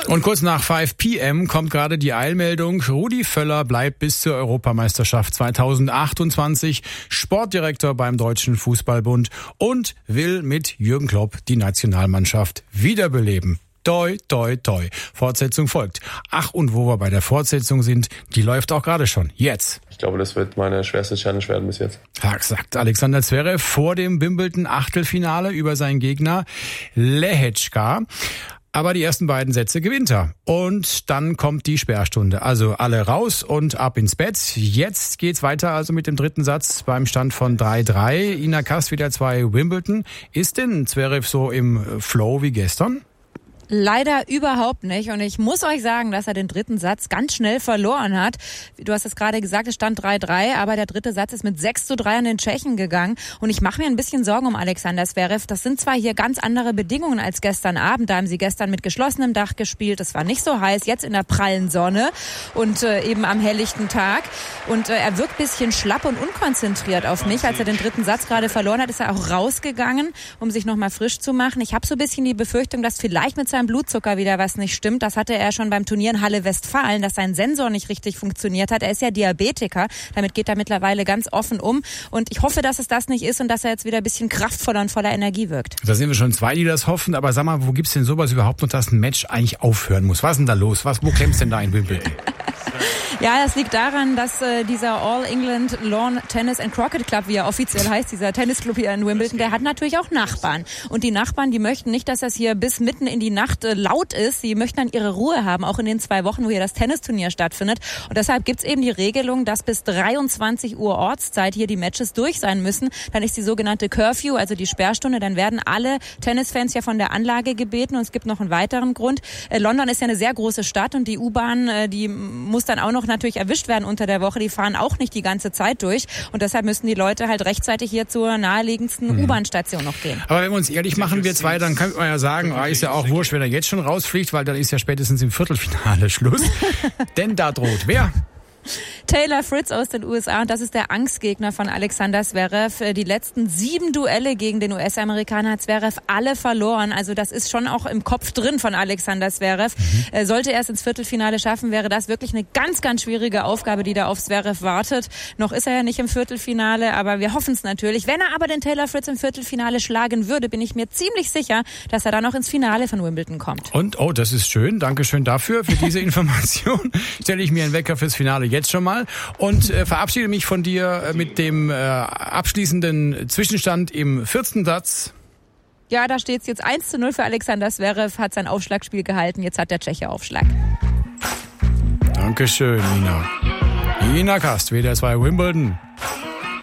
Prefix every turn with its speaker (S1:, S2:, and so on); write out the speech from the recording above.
S1: Und kurz nach 5 p.m. kommt gerade die Eilmeldung. Rudi Völler bleibt bis zur Europameisterschaft 2028 Sportdirektor beim Deutschen Fußballbund und will mit Jürgen Klopp die Nationalmannschaft wiederbeleben. Toi, toi, toi. Fortsetzung folgt. Ach, und wo wir bei der Fortsetzung sind, die läuft auch gerade schon. Jetzt.
S2: Ich glaube, das wird meine schwerste Challenge werden bis jetzt.
S1: Sagt Alexander Zverev vor dem Wimbledon-Achtelfinale über seinen Gegner Lehečka. Aber die ersten beiden Sätze gewinnt er. Und dann kommt die Sperrstunde. Also alle raus und ab ins Bett. Jetzt geht's weiter also mit dem dritten Satz beim Stand von 3-3. Ina Kast wieder 2 Wimbledon. Ist denn Zverev so im Flow wie gestern?
S3: Leider überhaupt nicht. Und ich muss euch sagen, dass er den dritten Satz ganz schnell verloren hat. Du hast es gerade gesagt, es stand 3-3, aber der dritte Satz ist mit 6-3 an den Tschechen gegangen. Und ich mache mir ein bisschen Sorgen um Alexander Zverev. Das sind zwar hier ganz andere Bedingungen als gestern Abend. Da haben sie gestern mit geschlossenem Dach gespielt. Es war nicht so heiß, jetzt in der prallen Sonne und eben am helllichten Tag. Und er wirkt ein bisschen schlapp und unkonzentriert auf mich. Als er den dritten Satz gerade verloren hat, ist er auch rausgegangen, um sich nochmal frisch zu machen. Ich habe so ein bisschen die Befürchtung, dass vielleicht mit seinem Blutzucker wieder was nicht stimmt. Das hatte er schon beim Turnier in Halle Westfalen, dass sein Sensor nicht richtig funktioniert hat. Er ist ja Diabetiker. Damit geht er mittlerweile ganz offen um. Und ich hoffe, dass es das nicht ist und dass er jetzt wieder ein bisschen kraftvoller und voller Energie wirkt.
S1: Da sind wir schon 2, die das hoffen. Aber sag mal, wo gibt's denn sowas überhaupt noch, dass ein Match eigentlich aufhören muss? Was ist denn da los? Wo kämpfst denn da in Wimbledon?
S3: Ja, das liegt daran, dass dieser All England Lawn Tennis and Croquet Club, wie er offiziell heißt, dieser Tennisclub hier in Wimbledon, der hat natürlich auch Nachbarn. Und die Nachbarn, die möchten nicht, dass das hier bis mitten in die Nacht laut ist. Sie möchten dann ihre Ruhe haben, auch in den 2 Wochen, wo hier das Tennisturnier stattfindet. Und deshalb gibt's eben die Regelung, dass bis 23 Uhr Ortszeit hier die Matches durch sein müssen. Dann ist die sogenannte Curfew, also die Sperrstunde. Dann werden alle Tennisfans ja von der Anlage gebeten. Und es gibt noch einen weiteren Grund. London ist ja eine sehr große Stadt und die U-Bahn, die muss dann auch noch natürlich erwischt werden unter der Woche. Die fahren auch nicht die ganze Zeit durch. Und deshalb müssen die Leute halt rechtzeitig hier zur naheliegendsten U-Bahn-Station noch gehen.
S1: Aber wenn wir uns ehrlich machen, wir 2, dann könnte man ja sagen, ist ja auch wurscht, wenn er jetzt schon rausfliegt, weil dann ist ja spätestens im Viertelfinale Schluss. Denn da droht wer?
S3: Taylor Fritz aus den USA, und das ist der Angstgegner von Alexander Zverev. Die letzten 7 Duelle gegen den US-Amerikaner hat Zverev alle verloren. Also das ist schon auch im Kopf drin von Alexander Zverev. Sollte er es ins Viertelfinale schaffen, wäre das wirklich eine ganz, ganz schwierige Aufgabe, die da auf Zverev wartet. Noch ist er ja nicht im Viertelfinale, aber wir hoffen es natürlich. Wenn er aber den Taylor Fritz im Viertelfinale schlagen würde, bin ich mir ziemlich sicher, dass er dann noch ins Finale von Wimbledon kommt.
S1: Und, das ist schön. Dankeschön dafür, für diese Information. Stelle ich mir einen Wecker fürs Finale jetzt schon mal und verabschiede mich von dir mit dem abschließenden Zwischenstand im 14. Satz.
S3: Ja, da steht es jetzt 1-0 für Alexander Zverev, hat sein Aufschlagspiel gehalten, jetzt hat der Tscheche Aufschlag.
S1: Dankeschön, Ina. Ina Kast, WDR 2 Wimbledon.